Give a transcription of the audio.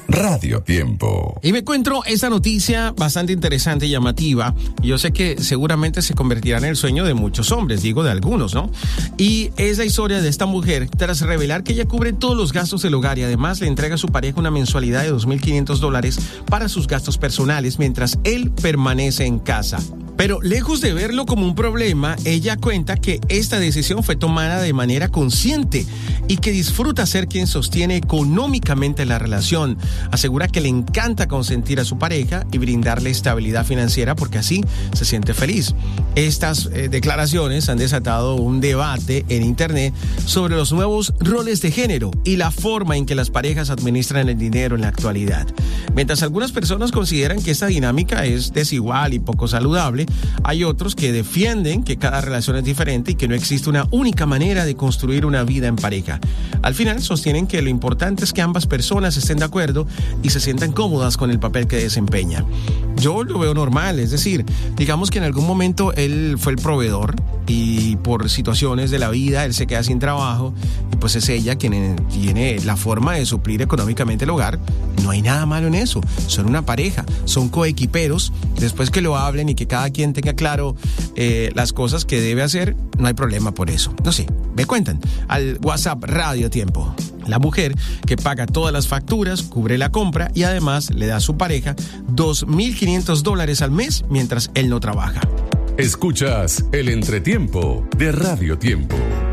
Radio Tiempo. Y me encuentro esta noticia bastante interesante y llamativa. Y yo sé que seguramente se convertirá en el sueño de muchos hombres, digo de algunos, ¿no? Y es la historia de esta mujer tras revelar que ella cubre todos los gastos del hogar y además le entrega a su pareja una mensualidad de $2,500 para sus gastos personales mientras él permanece en casa. Pero lejos de verlo como un problema, ella cuenta que esta decisión fue tomada de manera consciente y que disfruta ser quien sostiene económicamente la relación. Asegura que le encanta consentir a su pareja y brindarle estabilidad financiera porque así se siente feliz. Estas declaraciones han desatado un debate en internet sobre los nuevos roles de género y la forma en que las parejas administran el dinero en la actualidad. Mientras algunas personas consideran que esta dinámica es desigual y poco saludable, hay otros que defienden que cada relación es diferente y que no existe una única manera de construir una vida en pareja. Al final sostienen que lo importante es que ambas personas estén de acuerdo y se sientan cómodas con el papel que desempeña. Yo lo veo normal, es decir, digamos que en algún momento él fue el proveedor y por situaciones de la vida él se queda sin trabajo y pues es ella quien tiene la forma de suplir económicamente el hogar. No hay nada malo en eso, son una pareja, son coequiperos. Después que lo hablen y que cada quien tenga claro las cosas que debe hacer, no hay problema por eso. No sé, me cuentan al WhatsApp Radio Tiempo. La mujer que paga todas las facturas, cubre la compra y además le da a su pareja $2,500 al mes mientras él no trabaja. Escuchas el entretiempo de Radio Tiempo.